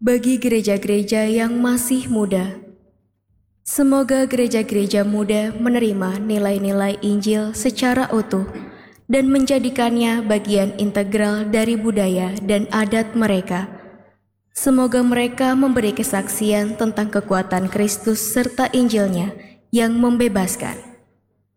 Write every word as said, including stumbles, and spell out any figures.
Bagi gereja-gereja yang masih muda, semoga gereja-gereja muda menerima nilai-nilai Injil secara utuh dan menjadikannya bagian integral dari budaya dan adat mereka. Semoga mereka memberi kesaksian tentang kekuatan Kristus serta Injilnya yang membebaskan.